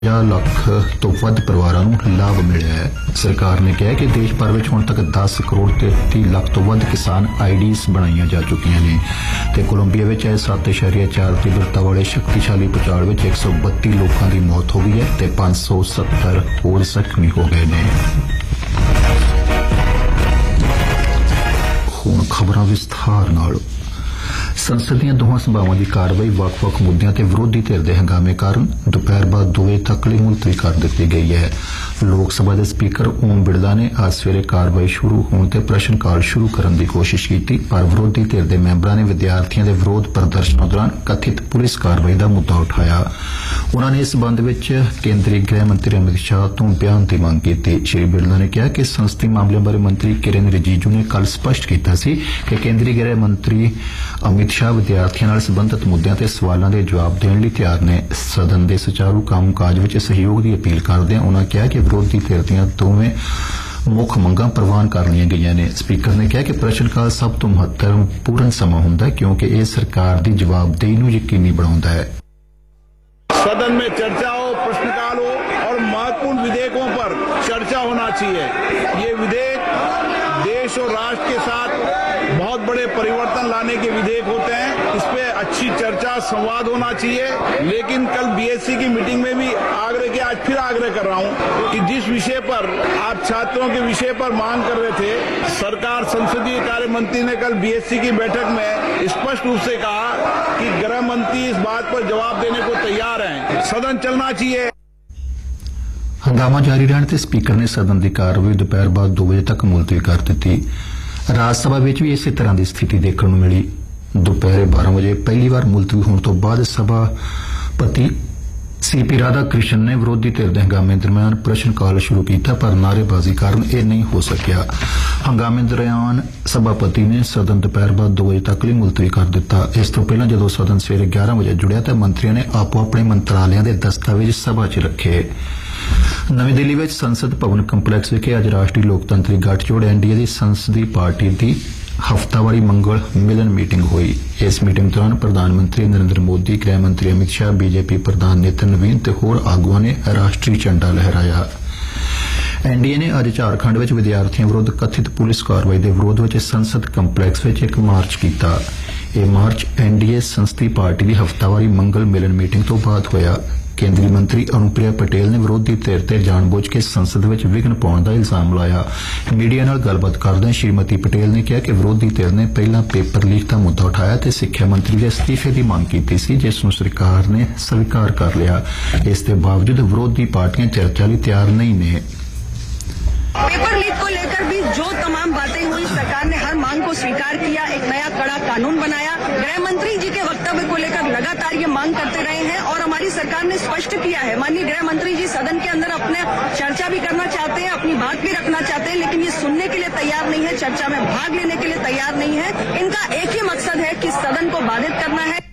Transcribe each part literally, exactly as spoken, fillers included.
ਪੰਜਾਹ ਲੱਖ ਤੋਂ ਵੱਧ ਪਰਿਵਾਰਾਂ ਨੂੰ ਲਾਭ ਮਿਲਿਆ ਹੈ। ਸਰਕਾਰ ਨੇ ਕਿਹਾ ਕਿ ਦੇਸ਼ ਭਰ ਵਿੱਚ ਹੁਣ ਤੱਕ ਦਸ ਕਰੋੜ ਤੇਤੀ ਲੱਖ ਤੋਂ ਵੱਧ ਕਿਸਾਨ ਆਈਡੀਜ਼ ਬਣਾਈਆਂ ਜਾ ਚੁੱਕੀਆਂ ਨੇ ਤੇ ਕੋਲੰਬੀਆ ਵਿੱਚ ਇਹ ਸੱਤ ਇਸ਼ਾਰੀਆ ਚਾਰ ਤੀਬਰਤਾ ਵਾਲੇ ਸ਼ਕਤੀਸ਼ਾਲੀ ਭੂਚਾਲ ਵਿੱਚ ਇੱਕ ਸੌ ਬੱਤੀ ਲੋਕਾਂ ਦੀ ਮੌਤ ਹੋ ਗਈ ਹੈ ਤੇ ਪੰਜ ਸੌ ਸੱਤਰ ਹੋਰ ਜ਼ਖਮੀ ਹੋ ਗਏ ਨੇ। ਹੁਣ ਖਬਰਾਂ ਵਿਸਥਾਰ ਨਾਲ। ਸੰਸਦ ਦੀਆਂ ਦੋਹਾਂ ਸਭਾਵਾਂ ਦੀ ਕਾਰਵਾਈ ਵੱਖ-ਵੱਖ ਮੁੱਦਿਆਂ ਤੇ ਵਿਰੋਧੀ ਧਿਰ ਦੇ ਹੰਗਾਮੇ ਕਾਰਨ ਦੁਪਹਿਰ ਬਾਅਦ ਦੋ ਵਜੇ ਤੱਕ ਲਈ ਮੁਲਤਵੀ ਕਰ ਦਿੱਤੀ ਗਈ ਹੈ। ਲੋਕ ਸਭਾ ਦੇ ਸਪੀਕਰ ਓਮ ਬਿਰਲਾ ਨੇ ਅੱਜ ਸਵੇਰੇ ਕਾਰਵਾਈ ਸ਼ੁਰੂ ਹੋਣ ਤੇ ਪ੍ਰਸ਼ਨ ਕਾਲ ਸ਼ੁਰੂ ਕਰਨ ਦੀ ਕੋਸ਼ਿਸ਼ ਕੀਤੀ, ਪਰ ਵਿਰੋਧੀ ਧਿਰ ਦੇ ਮੈਂਬਰਾਂ ਨੇ ਵਿਦਿਆਰਥੀਆਂ ਦੇ ਵਿਰੋਧ ਪ੍ਰਦਰਸ਼ਨਾਂ ਦੌਰਾਨ ਕਥਿਤ ਪੁਲਿਸ ਕਾਰਵਾਈ ਦਾ ਮੁੱਦਾ ਉਠਾਇਆ। ਉਨ੍ਹਾਂ ਨੇ ਇਸ ਸੰਬੰਧ ਵਿੱਚ ਕੇਂਦਰੀ ਗ੍ਰਹਿ ਮੰਤਰੀ ਅਮਿਤ ਸ਼ਾਹ ਤੋਂ ਬਿਆਨ ਦੀ ਮੰਗ ਕੀਤੀ। ਸ਼੍ਰੀ ਬਿਰਲਾ ਨੇ ਕਿਹਾ ਕਿ ਸੰਸਦੀ ਮਾਮਲਿਆਂ ਬਾਰੇ ਮੰਤਰੀ ਕਿਰਨ ਰਿਜੀਜੂ ਨੇ ਕੱਲ੍ਹ ਸਪਸ਼ਟ ਕੀਤਾ ਸੀ ਕਿ ਕੇਂਦਰੀ ਗ੍ਰਹਿ ਮੰਤਰੀ ਅਮਿਤ ਸ਼ਾਹ ਵਿਦਿਆਰਥੀਆਂ ਨਾਲ ਸੰਬੰਧਿਤ ਮੁੱਦਿਆਂ ਤੇ ਸਵਾਲਾਂ ਦੇ ਜਵਾਬ ਦੇਣ ਲਈ ਤਿਆਰ ਨੇ। ਸਦਨ ਦੇ ਸੁਚਾਰੂ ਕੰਮਕਾਜ ਵਿੱਚ ਸਹਿਯੋਗ ਦੀ ਅਪੀਲ ਕਰਦਿਆਂ ਉਨ੍ਹਾਂ ਕਿਹਾ ਕਿ ਵਿਰੋਧੀ ਧਿਰ ਦੀਆਂ ਦੋਵੇਂ ਮੁੱਖ ਮੰਗਾਂ ਪ੍ਰਵਾਨ ਕਰ ਲਈਆਂ ਗਈਆਂ ਨੇ। ਸਪੀਕਰ ਨੇ ਕਿਹਾ ਕਿ ਪ੍ਰਸ਼ਨ ਕਾਲ ਸਭ ਤੋਂ ਮਹੱਤਵਪੂਰਨ ਸਮਾਂ ਹੁੰਦਾ ਹੈ ਕਿਉਂਕਿ ਇਹ ਸਰਕਾਰ ਦੀ ਜਵਾਬਦੇਹੀ ਨੂੰ ਯਕੀਨੀ ਬਣਾਉਂਦਾ ਹੈ। सदन में चर्चा हो, प्रश्नकाल हो और महत्वपूर्ण विधेयकों पर चर्चा होना चाहिए। ये विधेयक देश और राष्ट्र के साथ बहुत बड़े परिवर्तन लाने के विधेयक होते हैं। इस पे अच्छी चर्चा संवाद होना चाहिए। लेकिन कल बीएससी की मीटिंग में भी आग्रह किया, आज फिर आग्रह कर रहा हूं कि जिस विषय पर आप छात्रों के विषय पर मांग कर रहे थे, सरकार संसदीय कार्य मंत्री ने कल बीएससी की बैठक में स्पष्ट रूप से कहा कि गृह मंत्री इस बात पर जवाब देने को तैयार हैं। सदन चलना चाहिए। ਹੰਗਾਮਾ ਜਾਰੀ ਰਹਿਣ ਤੇ ਸਪੀਕਰ ਨੇ ਸਦਨ ਦੀ ਕਾਰਵਾਈ ਦੁਪਹਿਰ ਬਾਅਦ ਦੋ ਵਜੇ ਤੱਕ ਮੁਲਤਵੀ ਕਰ ਦਿੱਤੀ। ਰਾਜ ਸਭਾ ਵਿੱਚ ਵੀ ਇਸੇ ਤਰ੍ਹਾਂ ਦੀ ਸਥਿਤੀ ਦੇਖਣ ਨੂੰ ਮਿਲੀ। ਦੁਪਹਿਰੇ ਬਾਰਾਂ ਵਜੇ ਪਹਿਲੀ ਵਾਰ ਮੁਲਤਵੀ ਹੋਣ ਤੋਂ ਬਾਅਦ ਸਭਾਪਤੀ ਸੀ ਪੀ ਰਾਧਾ ਕ੍ਰਿਸ਼ਨ ਨੇ ਵਿਰੋਧੀ ਧਿਰ ਦੇ ਹੰਗਾਮੇ ਦਰਮਿਆਨ ਪ੍ਰਸ਼ਨ ਕਾਲ ਸ਼ੁਰੂ ਕੀਤਾ, ਪਰ ਨਾਅਰੇਬਾਜ਼ੀ ਕਾਰਨ ਇਹ ਨਹੀਂ ਹੋ ਸਕਿਆ। ਹੰਗਾਮੇ ਦੌਰਾਨ ਸਭਾਪਤੀ ਨੇ ਸਦਨ ਦੁਪਹਿਰ ਬਾਅਦ ਦੋ ਵਜੇ ਤੱਕ ਲਈ ਮੁਲਤਵੀ ਕਰ ਦਿੱਤਾ। ਇਸ ਤੋਂ ਪਹਿਲਾਂ ਜਦੋਂ ਸਦਨ ਸਵੇਰੇ ਗਿਆਰਾਂ ਵਜੇ ਜੁੜਿਆ ਤਾਂ ਮੰਤਰੀਆਂ ਨੇ ਆਪੋ ਆਪਣੇ ਮੰਤਰਾਲਿਆਂ ਦੇ ਦਸਤਾਵੇਜ਼ ਸਭਾ 'ਚ ਰੱਖੇ। ਨਵੀਂ ਦਿੱਲੀ ਵਿੱਚ ਸੰਸਦ ਭਵਨ ਕੰਪਲੈਕਸ ਵਿਖੇ ਅੱਜ ਰਾਸ਼ਟਰੀ ਲੋਕਤੰਤਰੀ ਗੱਠਜੋੜ ਐਨਡੀਏ ਦੀ ਸੰਸਦੀ ਪਾਰਟੀ ਦੀ ਹਫ਼ਤਾਵਾਰੀ ਮੰਗਲ ਮਿਲਨ ਮੀਟਿੰਗ ਹੋਈ। ਇਸ ਮੀਟਿੰਗ ਦੌਰਾਨ ਪ੍ਰਧਾਨ ਮੰਤਰੀ ਨਰਿੰਦਰ ਮੋਦੀ, ਗ੍ਰਹਿ ਮੰਤਰੀ ਅਮਿਤ ਸ਼ਾਹ, ਬੀਜੇਪੀ ਪ੍ਰਧਾਨ ਨਿਤਿਨ ਨਵੀਨ ਤੇ ਹੋਰ ਆਗੂਆਂ ਨੇ ਰਾਸ਼ਟਰੀ ਝੰਡਾ ਲਹਿਰਾਇਆ। ਐਨਡੀਏ ਨੇ ਅੱਜ ਝਾਰਖੰਡ ਵਿੱਚ ਵਿਦਿਆਰਥੀਆਂ ਵਿਰੁੱਧ ਕਥਿਤ ਪੁਲਿਸ ਕਾਰਵਾਈ ਦੇ ਵਿਰੋਧ ਵਿੱਚ ਸੰਸਦ ਕੰਪਲੈਕਸ ਵਿੱਚ ਇੱਕ ਮਾਰਚ ਕੀਤਾ। ਇਹ ਮਾਰਚ ਐਨਡੀਏ ਸੰਸਦੀ ਪਾਰਟੀ ਦੀ ਹਫ਼ਤਾਵਾਰੀ ਮੰਗਲ ਮਿਲਨ ਮੀਟਿੰਗ ਤੋਂ ਬਾਅਦ ਹੋਇਆ। ਕੇਂਦਰੀ ਮੰਤਰੀ ਅਨੁਪ੍ਰਿਆ ਪਟੇਲ ਨੇ ਵਿਰੋਧੀ ਧਿਰ ਤੇ ਜਾਣਬੁੱਝ ਕੇ ਸੰਸਦ ਵਿੱਚ ਵਿਘਨ ਪਾਉਣ ਦਾ ਇਲਜ਼ਾਮ ਲਾਇਆ। ਮੀਡੀਆ ਨਾਲ ਗੱਲਬਾਤ ਕਰਦਿਆਂ ਸ਼੍ਰੀਮਤੀ ਪਟੇਲ ਨੇ ਕਿਹਾ ਕਿ ਵਿਰੋਧੀ ਧਿਰ ਨੇ ਪਹਿਲਾਂ ਪੇਪਰ ਲੀਕ ਦਾ ਮੁੱਦਾ ਉਠਾਇਆ ਤੇ ਸਿੱਖਿਆ ਮੰਤਰੀ ਦੇ ਅਸਤੀਫੇ ਦੀ ਮੰਗ ਕੀਤੀ ਸੀ, ਜਿਸ ਨੂੰ ਸਰਕਾਰ ਨੇ ਸਵੀਕਾਰ ਕਰ ਲਿਆ। ਇਸ ਦੇ ਬਾਵਜੂਦ ਵਿਰੋਧੀ ਪਾਰਟੀਆਂ ਚਰਚਾ ਲਈ ਤਿਆਰ नहीं ਨੇ। पेपर लीक को लेकर भी जो तमाम बातें हुई, सरकार ने हर मांग को स्वीकार किया, एक नया कड़ा कानून बनाया। गृह मंत्री जी के वक्तव्य को लेकर लगातार ये मांग करते रहे हैं और हमारी सरकार ने स्पष्ट किया है। माननीय गृह मंत्री जी सदन के अंदर अपने चर्चा भी करना चाहते हैं, अपनी बात भी रखना चाहते हैं, लेकिन ये सुनने के लिए तैयार नहीं है, चर्चा में भाग लेने के लिए तैयार नहीं है। इनका एक ही मकसद है कि सदन को बाधित करना है।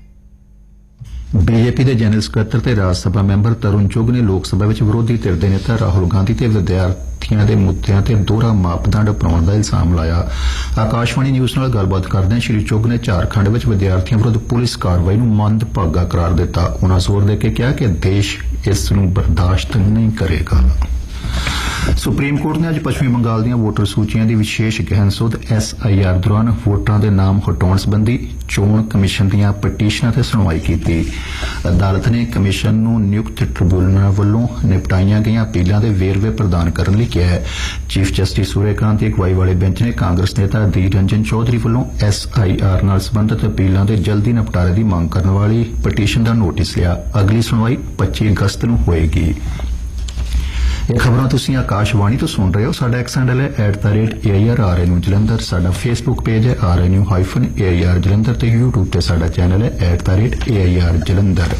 ਬੀਜੇਪੀ ਦੇ ਜਨਰਲ ਸਕੱਤਰ ਤੇ ਰਾਜ ਸਭਾ ਮੈਂਬਰ ਤਰੁਣ ਚੁੱਗ ਨੇ ਲੋਕ ਸਭਾ ਵਿੱਚ ਵਿਰੋਧੀ ਧਿਰ ਦੇ ਨੇਤਾ ਰਾਹੁਲ ਗਾਂਧੀ ਤੇ ਵਿਦਿਆਰਥੀਆਂ ਦੇ ਮੁੱਦਿਆਂ ਤੇ ਦੋਹਰਾ ਮਾਪਦੰਡ ਅਪਣਾਉਣ ਦਾ ਇਲਜ਼ਾਮ ਲਾਇਆ। ਆਕਾਸ਼ਵਾਣੀ ਨਿਊਜ਼ ਨਾਲ ਗੱਲਬਾਤ ਕਰਦਿਆਂ ਸ਼੍ਰੀ ਚੁੱਗ ਨੇ ਝਾਰਖੰਡ ਵਿੱਚ ਵਿਦਿਆਰਥੀਆਂ ਵਿਰੁੱਧ ਪੁਲਿਸ ਕਾਰਵਾਈ ਨੂੰ ਮੰਦਭਾਗਾ ਕਰਾਰ ਦਿੱਤਾ। ਉਨ੍ਹਾਂ ਜ਼ੋਰ ਦੇ ਕੇ ਕਿਹਾ ਕਿ ਦੇਸ਼ ਇਸ ਨੂੰ ਬਰਦਾਸ਼ਤ ਨਹੀਂ ਕਰੇਗਾ। ਸੁਪਰੀਮ ਕੋਰਟ ਨੇ ਅੱਜ ਪੱਛਮੀ ਬੰਗਾਲ ਦੀਆਂ ਵੋਟਰ ਸੂਚੀਆਂ ਦੀ ਵਿਸ਼ੇਸ਼ ਗਹਿਨ ਸੁਧ ਐਸ ਆਈ ਆਰ ਦੌਰਾਨ ਵੋਟਰਾਂ ਦੇ ਨਾਮ ਹਟਾਉਣ ਸੰਬੰਧੀ ਚੋਣ ਕਮਿਸ਼ਨ ਦੀਆਂ ਪਟੀਸ਼ਨਾਂ ਤੇ ਸੁਣਵਾਈ ਕੀਤੀ। ਅਦਾਲਤ ਨੇ ਕਮਿਸ਼ਨ ਨੂੰ ਨਿਯੁਕਤ ਟ੍ਰਿਬਿਊਨਲ ਵੱਲੋਂ ਨਿਪਟਾਈਆਂ ਗਈਆਂ ਅਪੀਲਾਂ ਦੇ ਵੇਰਵੇ ਪ੍ਰਦਾਨ ਕਰਨ ਲਈ ਕਿਹਾ ਹੈ। ਚੀਫ ਜਸਟਿਸ ਸੂਰਿਆਕਾਂਤ ਦੀ ਅਗਵਾਈ ਵਾਲੇ ਬੈਂਚ ਨੇ ਕਾਂਗਰਸ ਨੇਤਾ ਅਧੀਰ ਰੰਜਨ ਚੌਧਰੀ ਵੱਲੋਂ ਐਸ ਆਈ ਆਰ ਨਾਲ ਸੰਬੰਧਿਤ ਅਪੀਲਾਂ ਦੇ ਜਲਦੀ ਨਿਪਟਾਰੇ ਦੀ ਮੰਗ ਕਰਨ ਵਾਲੀ ਪਟੀਸ਼ਨ ਦਾ ਨੋਟਿਸ ਲਿਆ। ਅਗਲੀ ਸੁਣਵਾਈ ਪੱਚੀ ਅਗਸਤ ਨੂੰ ਹੋਏਗੀ। ਇਹ ਖਬਰਾਂ ਤੁਸੀਂ ਆਕਾਸ਼ਵਾਣੀ ਤੋਂ ਸੁਣ ਰਹੇ ਹੋ। ਸਾਡਾ ਐਕਸ ਹੈਂਡਲ ਹੈ at the rate A I R R N U Jalandhar. ਸਾਡਾ ਫੇਸਬੁੱਕ ਪੇਜ ਹੈ R N U hyphen A I R Jalandhar ਤੇ ਯੂਟਿਊਬ ਤੇ ਸਾਡਾ ਚੈਨਲ ਹੈ at the rate A I R Jalandhar.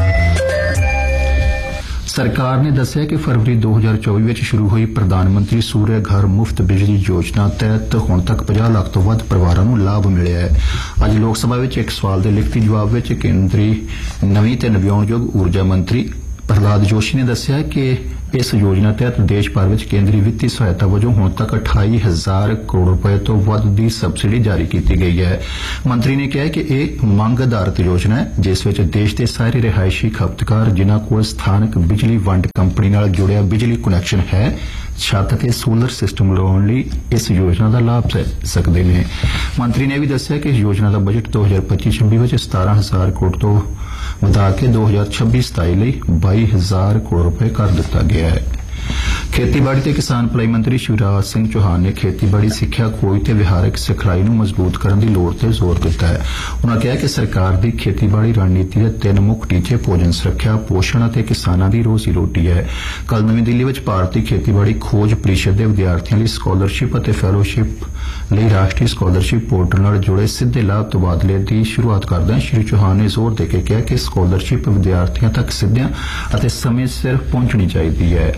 ਸਰਕਾਰ ਨੇ ਦੱਸਿਆ ਕਿ ਫਰਵਰੀ ਦੋ ਹਜ਼ਾਰ ਚੌਵੀ ਵਿੱਚ ਸ਼ੁਰੂ ਹੋਈ ਪ੍ਰਧਾਨ ਮੰਤਰੀ ਸੂਰਿਆ ਘਰ ਮੁਫਤ ਬਿਜਲੀ ਯੋਜਨਾ ਤਹਿਤ ਹੁਣ ਤੱਕ ਪੰਜਾਹ ਲੱਖ ਤੋਂ ਵੱਧ ਪਰਿਵਾਰਾਂ ਨੂੰ ਲਾਭ ਮਿਲਿਆ ਹੈ। ਅੱਜ ਲੋਕ ਸਭਾ ਵਿੱਚ ਇੱਕ ਸਵਾਲ ਦੇ ਲਿਖਤੀ ਜਵਾਬ ਵਿੱਚ ਕੇਂਦਰੀ ਨਵੀਂ ਤੇ ਨਵਿਆਉਣਯੋਗ ਊਰਜਾ ਮੰਤਰੀ ਪ੍ਰਹਲਾਦ ਜੋਸ਼ੀ ਨੇ ਦੱਸਿਆ ਕਿ ਇਸ ਯੋਜਨਾ ਤਹਿਤ ਦੇਸ਼ ਭਰ ਵਿੱਚ ਕੇਂਦਰੀ ਵਿੱਤੀ ਸਹਾਇਤਾ ਵਜੋਂ ਹੁਣ ਤੱਕ ਅਠਾਈ ਹਜ਼ਾਰ ਕਰੋੜ ਰੁਪਏ ਤੋਂ ਵੱਧ ਦੀ ਸਬਸਿਡੀ ਜਾਰੀ ਕੀਤੀ ਗਈ ਹੈ। ਮੰਤਰੀ ਨੇ ਕਿਹਾ ਕਿ ਇਹ ਮੰਗ ਆਧਾਰਿਤ ਯੋਜਨਾ ਹੈ, ਜਿਸ ਵਿੱਚ ਦੇਸ਼ ਦੇ ਸਾਰੇ ਰਿਹਾਇਸ਼ੀ ਖਪਤਕਾਰ ਜਿਨ੍ਹਾਂ ਕੋਲ ਸਥਾਨਕ ਬਿਜਲੀ ਵੰਡ ਕੰਪਨੀ ਨਾਲ ਜੁੜਿਆ ਬਿਜਲੀ ਕੁਨੈਕਸ਼ਨ ਹੈ, ਛੱਤ ਤੇ ਸੋਲਰ ਸਿਸਟਮ ਲਾਉਣ ਲਈ ਇਸ ਯੋਜਨਾ ਦਾ ਲਾਭ ਲੈ ਸਕਦੇ ਨੇ। ਮੰਤਰੀ ਨੇ ਵੀ ਦੱਸਿਆ ਕਿ ਇਸ ਯੋਜਨਾ ਦਾ ਬਜਟ ਦੋ ਹਜ਼ਾਰ ਪੱਚੀ ਛੱਬੀ ਵਿੱਚ ਸਤਾਰਾਂ ਹਜ਼ਾਰ ਕਰੋੜ ਤੋਂ ਵਧਾ ਕੇ ਦੋ ਹਜ਼ਾਰ ਛੱਬੀ ਸਤਾਈ ਲਈ ਬਾਈ ਹਜ਼ਾਰ ਕਰੋੜ ਰੁਪਏ ਕਰ ਦਿੱਤਾ ਗਿਆ ਹੈ। ਖੇਤੀਬਾੜੀ ਤੇ ਕਿਸਾਨ ਭਲਾਈ ਮੰਤਰੀ ਸ਼ਿਵਰਾਜ ਸਿੰਘ ਚੌਹਾਨ ਨੇ ਖੇਤੀਬਾੜੀ ਸਿੱਖਿਆ, ਖੋਜ ਤੇ ਵਿਹਾਰਕ ਸਿਖਲਾਈ ਨੂੰ ਮਜ਼ਬੂਤ ਕਰਨ ਦੀ ਲੋੜ ਤੇ ਜ਼ੋਰ ਦਿੱਤਾ ਹੈ। ਉਨ੍ਹਾਂ ਕਿਹਾ ਕਿ ਸਰਕਾਰ ਦੀ ਖੇਤੀਬਾੜੀ ਰਣਨੀਤੀ ਦੇ ਤਿੰਨ ਮੁੱਖ ਟੀਚੇ ਭੋਜਨ ਸੁਰੱਖਿਆ, ਪੋਸ਼ਣ ਅਤੇ ਕਿਸਾਨਾਂ ਦੀ ਰੋਜ਼ੀ ਰੋਟੀ ਹੈ। ਕੱਲ੍ਹ ਨਵੀਂ ਦਿੱਲੀ ਵਿੱਚ ਭਾਰਤੀ ਖੇਤੀਬਾੜੀ ਖੋਜ ਪ੍ਰੀਸ਼ਦ ਦੇ ਵਿਦਿਆਰਥੀਆਂ ਲਈ ਸਕਾਲਰਸ਼ਿਪ ਅਤੇ ਫੈਲੋਸ਼ਿਪ ਲਈ ਰਾਸ਼ਟਰੀ ਸਕਾਲਰਸ਼ਿਪ ਪੋਰਟਲ ਨਾਲ ਜੁੜੇ ਸਿੱਧੇ ਲਾਭ ਤਬਾਦਲੇ ਦੀ ਸ਼ੁਰੂਆਤ ਕਰਦਿਆਂ ਸ਼੍ਰੀ ਚੌਹਾਨ ਨੇ ਜ਼ੋਰ ਦੇ ਕੇ ਕਿਹਾ ਕਿ ਸਕਾਲਰਸ਼ਿਪ ਵਿਦਿਆਰਥੀਆਂ ਤੱਕ ਸਿੱਧਿਆਂ ਅਤੇ ਸਮੇਂ ਸਿਰ ਪਹੁੰਚਣੀ ਚਾਹੀਦੀ ਹੈ।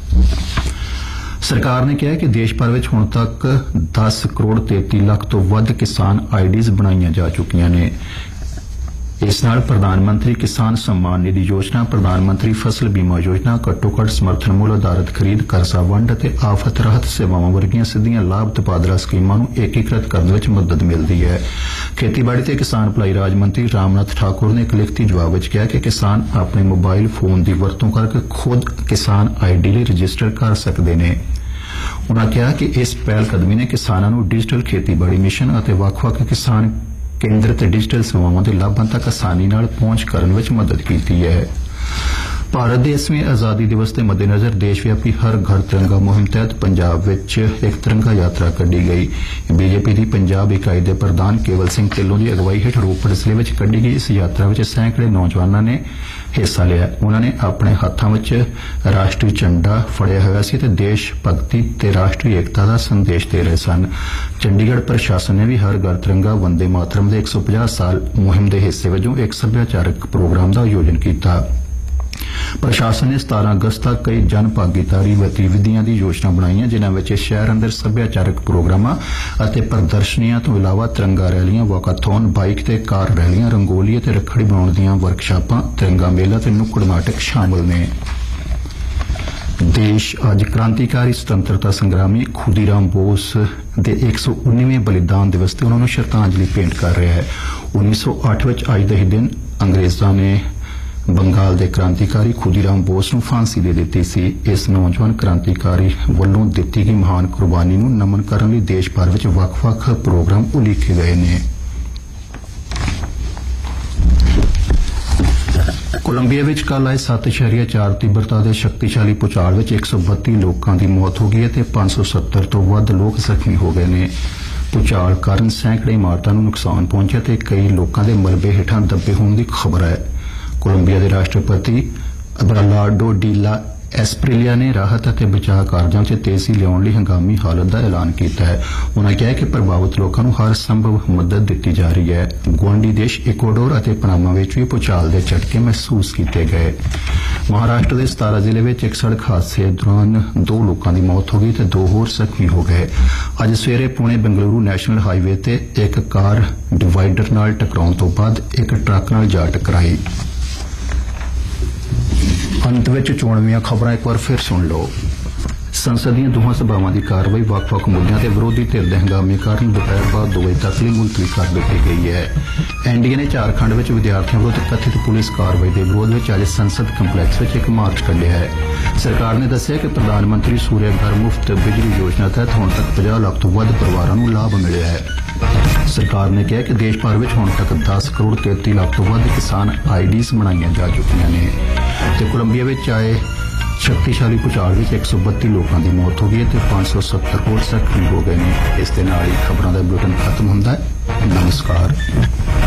ਸਰਕਾਰ ਨੇ ਕਿਹਾ ਕਿ ਦੇਸ਼ ਭਰ ਵਿੱਚ ਹੁਣ ਤੱਕ ਦਸ ਕਰੋੜ ਤੇਤੀ ਲੱਖ ਤੋਂ ਵੱਧ ਕਿਸਾਨ ਆਈਡੀਜ਼ ਬਣਾਈਆਂ ਜਾ ਚੁੱਕੀਆਂ ਨੇ। ਇਸ ਨਾਲ ਪ੍ਰਧਾਨ ਮੰਤਰੀ ਕਿਸਾਨ सम्मान ਨਿਧੀ ਯੋਜਨਾ, ਪ੍ਰਧਾਨ ਮੰਤਰੀ ਫਸਲ ਬੀਮਾ ਯੋਜਨਾ, ਘੱਟੋ ਘੱਟ ਸਮਰਥਨ ਮੁੱਲ ਆਧਾਰਿਤ ਖਰੀਦ, ਕਰਜ਼ਾ ਵੰਡ ਅਤੇ ਆਫਤ ਰਾਹਤ ਸੇਵਾਵਾਂ ਵਰਗੀਆਂ ਸਿੱਧੀਆਂ ਲਾਭ ਤਬਾਦਲਾ ਸਕੀਮਾਂ ਨੂੰ ਏਕੀਕ੍ਰਿਤ ਕਰਨ ਵਿੱਚ ਮਦਦ ਮਿਲਦੀ ਹੈ। ਖੇਤੀਬਾੜੀ ਤੇ ਕਿਸਾਨ ਭਲਾਈ ਰਾਜ ਮੰਤਰੀ ਰਾਮਨਾਥ ਠਾਕੁਰ ਨੇ ਇੱਕ ਲਿਖਤੀ ਜਵਾਬ ਵਿੱਚ ਕਿਹਾ ਕਿ ਕਿਸਾਨ ਆਪਣੇ ਮੋਬਾਈਲ ਫੋਨ ਦੀ ਵਰਤੋਂ ਕਰਕੇ ਖੁਦ ਕਿਸਾਨ ਆਈਡੀ ਲਈ ਰਜਿਸਟਰ ਕਰ ਸਕਦੇ ਨੇ। ਉਨ੍ਹਾਂ ਕਿਹਾ ਕਿ ਇਸ ਪਹਿਲ ਕਦਮੀ ਨੇ ਕਿਸਾਨਾਂ ਨੂੰ ਡਿਜੀਟਲ ਖੇਤੀਬਾੜੀ ਮਿਸ਼ਨ ਅਤੇ ਵੱਖ-ਵੱਖ ਕਿਸਾਨ ਕੇਂਦਰ ਤੇ ਡਿਜੀਟਲ ਸੇਵਾਵਾਂ ਦੇ ਲਾਭਾਂ ਤੱਕ ਆਸਾਨੀ ਨਾਲ ਪਹੁੰਚ ਕਰਨ ਵਿੱਚ ਮਦਦ ਕੀਤੀ ਹੈ। ਭਾਰਤ ਦੇ ਇਸਵੇਂ ਆਜ਼ਾਦੀ ਦਿਵਸ ਦੇ ਮੱਦੇਨਜ਼ਰ ਦੇਸ਼ ਵਿਆਪੀ ਹਰ ਘਰ ਤਿਰੰਗਾ ਮੁਹਿੰਮ ਤਹਿਤ ਪੰਜਾਬ ਵਿੱਚ ਇੱਕ ਤਿਰੰਗਾ ਯਾਤਰਾ ਕੱਢੀ ਗਈ। ਬੀਜੇਪੀ ਦੀ ਪੰਜਾਬ ਇਕਾਈ ਦੇ ਪ੍ਰਧਾਨ ਕੇਵਲ ਸਿੰਘ ਢਿੱਲੋਂ ਦੀ ਅਗਵਾਈ ਹੇਠ ਰੋਪੜ ਜ਼ਿਲ੍ਹੇ ਵਿੱਚ ਕੱਢੀ ਗਈ ਇਸ ਯਾਤਰਾ ਵਿੱਚ ਸੈਂਕੜੇ ਨੌਜਵਾਨਾਂ ਨੇ ਹਿੱਸਾ ਲਿਆ। ਉਨ੍ਹਾਂ ਨੇ ਆਪਣੇ ਹੱਥਾਂ ਵਿੱਚ ਰਾਸ਼ਟਰੀ ਝੰਡਾ ਫੜਿਆ ਹੋਇਆ ਸੀ ਤੇ ਦੇਸ਼ ਭਗਤੀ ਤੇ ਰਾਸ਼ਟਰੀ ਏਕਤਾ ਦਾ ਸੰਦੇਸ਼ ਦੇ ਰਹੇ ਸਨ। ਚੰਡੀਗੜ੍ਹ ਪ੍ਰਸ਼ਾਸਨ ਨੇ ਵੀ ਹਰ ਘਰ ਤਿਰੰਗਾ ਵੰਦੇ ਮਾਤਰਮ ਦੇ ਇੱਕ ਸੌ ਪੰਜਾਹ ਸਾਲ ਮੁਹਿੰਮ ਦੇ ਹਿੱਸੇ ਵਜੋਂ ਇੱਕ ਸੱਭਿਆਚਾਰਕ ਪ੍ਰੋਗਰਾਮ ਦਾ ਆਯੋਜਨ ਕੀਤਾ। ਪ੍ਰਸ਼ਾਸਨ ਨੇ ਸਤਾਰਾਂ ਅਗਸਤ ਤੱਕ ਕਈ ਜਨ ਭਾਗੀਦਾਰੀ ਗਤੀਵਿਧੀਆਂ ਦੀ ਯੋਜਨਾ ਬਣਾਈ ਹੈ, ਜਿਨ੍ਹਾਂ ਵਿੱਚ ਸ਼ਹਿਰ ਅੰਦਰ ਸੱਭਿਆਚਾਰਕ ਪ੍ਰੋਗਰਾਮਾਂ ਅਤੇ ਪ੍ਰਦਰਸ਼ਨੀਆਂ ਤੋਂ ਇਲਾਵਾ ਤਿਰੰਗਾ ਰੈਲੀਆਂ, ਵਾਕਾਥੌਨ, ਬਾਈਕ ਤੇ ਕਾਰ ਰੈਲੀਆਂ, ਰੰਗੋਲੀ ਅਤੇ ਰੱਖੜੀ ਬਣਾਉਣ ਦੀਆਂ ਵਰਕਸ਼ਾਪਾਂ, ਤਿਰੰਗਾ ਮੇਲਾ ਤੇ ਨੁੱਕੜ ਨਾਟਕ ਸ਼ਾਮਲ ਨੇ। ਦੇਸ਼ ਅੱਜ ਕ੍ਰਾਂਤੀਕਾਰੀ ਸੁਤੰਤਰਤਾ ਸੰਗਰਾਮੀ ਖੁਦੀਰਾਮ ਬੋਸ ਦੇ ਇੱਕ ਸੌ ਉੱਨੀਵੇਂ ਬਲੀਦਾਨ ਦਿਵਸ ਤੇ ਉਨ੍ਹਾਂ ਨੂੰ ਸ਼ਰਧਾਂਜਲੀ ਭੇਂਟ ਕਰ ਰਿਹਾ ਹੈ। ਉੱਨੀ ਸੌ ਅੱਠ ਵਿੱਚ ਅੱਜ ਦੇ ਹੀ ਦਿਨ ਅੰਗਰੇਜ਼ਾਂ ਨੇ ਬੰਗਾਲ ਦੇ ਕ੍ਰਾਂਤੀਕਾਰੀ ਖੁਦੀਰਾਮ ਬੋਸ ਨੂੰ ਫਾਂਸੀ ਦੇ ਦਿੱਤੀ ਸੀ। ਇਸ ਨੌਜਵਾਨ ਕ੍ਰਾਂਤੀਕਾਰੀ ਵੱਲੋਂ ਦਿੱਤੀ ਗਈ ਮਹਾਨ ਕੁਰਬਾਨੀ ਨੂੰ ਨਮਨ ਕਰਨ ਲਈ ਦੇਸ਼ ਭਰ ਵਿੱਚ ਵੱਖ-ਵੱਖ ਪ੍ਰੋਗਰਾਮ ਉਲੀਕੇ ਗਏ ਨੇ। ਕੋਲੰਬੀਆ ਵਿੱਚ ਕੱਲ੍ਹ ਆਏ ਸੱਤ ਇਸ਼ਾਰੀਆ ਚਾਰ ਤੀਬਰਤਾ ਦੇ ਸ਼ਕਤੀਸ਼ਾਲੀ ਭੂਚਾਲ ਵਿੱਚ ਇੱਕ ਸੌ ਬੱਤੀ ਲੋਕਾਂ ਦੀ ਮੌਤ ਹੋ ਗਈ ਹੈ ਤੇ ਪੰਜ ਸੌ ਸੱਤਰ ਤੋਂ ਵੱਧ ਲੋਕ ਜ਼ਖਮੀ ਹੋ ਗਏ ਨੇ। ਭੂਚਾਲ ਕਾਰਨ ਸੈਂਕੜੇ ਇਮਾਰਤਾਂ ਨੂੰ ਨੁਕਸਾਨ ਪਹੁੰਚਿਆ ਤੇ ਕਈ ਲੋਕਾਂ ਦੇ ਮਲਬੇ ਹੇਠਾਂ ਦੱਬੇ ਹੋਣ ਦੀ ਖਬਰ ਹੈ। ਕੋਲੰਬੀਆ ਦੇ ਰਾਸ਼ਟਰਪਤੀ ਅਬਰਾਲਾਡੋ ਡੀ ਲਾ ਐਸਪ੍ਰੀਲੀਆ ਨੇ ਰਾਹਤ ਅਤੇ ਬਚਾਅ ਕਾਰਜਾਂ 'ਚ ਤੇਜ਼ੀ ਲਿਆਉਣ ਲਈ ਹੰਗਾਮੀ ਹਾਲਤ ਦਾ ਐਲਾਨ ਕੀਤਾ ਹੈ। ਉਨ੍ਹਾਂ ਕਿਹਾ ਕਿ ਪ੍ਰਭਾਵਿਤ ਲੋਕਾਂ ਨੂੰ ਹਰ ਸੰਭਵ ਮਦਦ ਦਿੱਤੀ ਜਾ ਰਹੀ ਹੈ। ਗੁਆਂਢੀ ਦੇਸ਼ ਇਕਵਾਡੋਰ ਅਤੇ ਪਨਾਮਾ ਵਿੱਚ ਵੀ ਭੂਚਾਲ ਦੇ ਝਟਕੇ ਮਹਿਸੂਸ ਕੀਤੇ ਗਏ। ਮਹਾਰਾਸ਼ਟਰ ਦੇ ਸਤਾਰਾ ਜ਼ਿਲ੍ਹੇ ਵਿੱਚ ਇੱਕ ਸੜਕ ਹਾਦਸੇ ਦੌਰਾਨ ਦੋ ਲੋਕਾਂ ਦੀ ਮੌਤ ਹੋ ਗਈ ਤੇ ਦੋ ਹੋਰ ਜ਼ਖਮੀ ਹੋ ਗਏ। ਅੱਜ ਸਵੇਰੇ ਪੁਣੇ ਬੰਗਲੁਰੂ ਨੈਸ਼ਨਲ ਹਾਈਵੇ ਤੇ ਇੱਕ ਕਾਰ ਡਿਵਾਈਡਰ ਨਾਲ ਟਕਰਾਉਣ ਤੋਂ ਬਾਅਦ ਇੱਕ ਟਰੱਕ ਨਾਲ ਜਾ ਟਕਰਾਈ। ਅੰਤ ਵਿੱਚ ਚੋਣਵੀਆਂ ਖਬਰਾਂ ਇੱਕ ਵਾਰ ਫਿਰ ਸੁਣ ਲਓ। ਸੰਸਦ ਦੀਆਂ ਦੋਹਾਂ ਸਭਾਵਾਂ ਦੀ ਕਾਰਵਾਈ ਵੱਖ-ਵੱਖ ਮੁੱਦਿਆਂ ਤੇ ਵਿਰੋਧੀ ਧਿਰ ਦੇ ਹੰਗਾਮੇ ਕਾਰਨ ਦੁਪਹਿਰ ਬਾਅਦ ਦੋ ਵਜੇ ਤੱਕ ਲਈ ਮੁਲਤਵੀ ਕਰ ਦਿੱਤੀ ਗਈ ਹੈ। ਐਨਡੀਏ ਨੇ ਝਾਰਖੰਡ ਵਿੱਚ ਵਿਦਿਆਰਥੀਆਂ ਵਿਰੁੱਧ ਕਥਿਤ ਪੁਲਿਸ ਕਾਰਵਾਈ ਦੇ ਵਿਰੋਧ ਵਿੱਚ ਅੱਜ ਸੰਸਦ ਕੰਪਲੈਕਸ ਵਿੱਚ ਇੱਕ ਮਾਰਚ ਕੱਢਿਆ ਹੈ। ਸਰਕਾਰ ਨੇ ਦੱਸਿਆ ਕਿ ਪ੍ਰਧਾਨ ਮੰਤਰੀ ਸੂਰਿਆ ਘਰ ਮੁਫਤ ਬਿਜਲੀ ਯੋਜਨਾ ਤਹਿਤ ਹੁਣ ਤੱਕ ਪੰਜਾਹ ਲੱਖ ਤੋਂ ਵੱਧ ਪਰਿਵਾਰਾਂ ਨੂੰ ਲਾਭ ਮਿਲਿਆ ਹੈ। ਸਰਕਾਰ ਨੇ ਕਿਹਾ ਕਿ ਦੇਸ਼ ਭਰ ਵਿੱਚ ਹੁਣ ਤੱਕ ਦਸ ਕਰੋੜ ਤੇਤੀ ਲੱਖ ਤੋਂ ਵੱਧ ਕਿਸਾਨ ਆਈਡੀਜ਼ ਬਣਾਈਆਂ ਜਾ ਚੁੱਕੀਆਂ ਨੇ ਤੇ ਕੋਲੰਬੀਆ ਵਿੱਚ ਆਏ ਸ਼ਕਤੀਸ਼ਾਲੀ ਭੂਚਾਲ ਵਿੱਚ ਇੱਕ ਸੌ ਬੱਤੀ ਲੋਕਾਂ ਦੀ ਮੌਤ ਹੋ ਗਈ ਹੈ ਤੇ ਪੰਜ ਸੌ ਸੱਤਰ ਹੋਰ ਜ਼ਖਮੀ ਹੋ ਗਏ ਨੇ। ਇਸ ਦੇ ਨਾਲ ਹੀ ਖਬਰਾਂ ਦਾ ਬੁਲੇਟਿਨ ਖਤਮ ਹੁੰਦਾ ਹੈ। ਨਮਸਕਾਰ।